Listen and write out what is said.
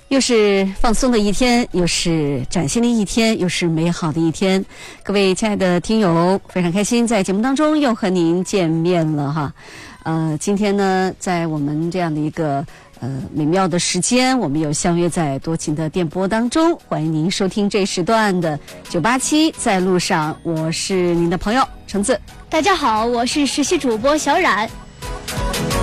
又是放松的一天，又是崭新的一天，又是美好的一天。各位亲爱的听友，非常开心在节目当中又和您见面了哈。今天呢，在我们这样的一个美妙的时间，我们又相约在多情的电波当中，欢迎您收听这时段的987在路上，我是您的朋友橙子。 大家好，我是实习主播小冉。